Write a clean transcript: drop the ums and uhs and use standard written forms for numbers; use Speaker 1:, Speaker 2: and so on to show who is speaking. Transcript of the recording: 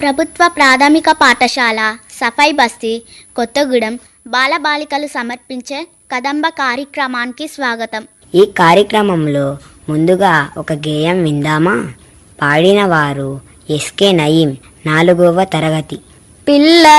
Speaker 1: ప్రభుత్వ ప్రాథమిక పాఠశాల సఫాయి బస్తీ కొత్తగూడెం బాలబాలికలు సమర్పించే కదంబ కార్యక్రమానికి స్వాగతం.
Speaker 2: ఈ కార్యక్రమంలో ముందుగా ఒక గేయం విందామా? పాడిన వారు ఎస్కే నయీం, 4వ తరగతి.
Speaker 1: పిల్ల